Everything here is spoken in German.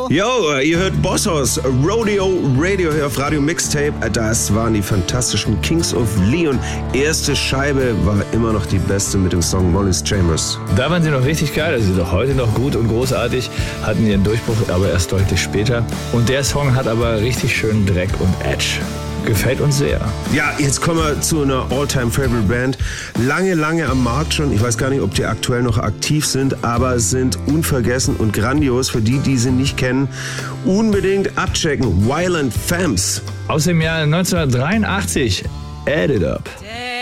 Yo, ihr hört Bosshaus, Rodeo Radio hier auf Radio Mixtape. Das waren die fantastischen Kings of Leon. Erste Scheibe war immer noch die beste mit dem Song Molly's Chambers. Da waren sie noch richtig geil, also sind doch heute noch gut und großartig, hatten ihren Durchbruch aber erst deutlich später. Und der Song hat aber richtig schön Dreck und Edge. Gefällt uns sehr. Ja, jetzt kommen wir zu einer All-Time-Favorite-Band. Lange am Markt schon. Ich weiß gar nicht, ob die aktuell noch aktiv sind, aber sind unvergessen und grandios. Für die, die sie nicht kennen, unbedingt abchecken. Violent Femmes. Aus dem Jahr 1983. Add It Up.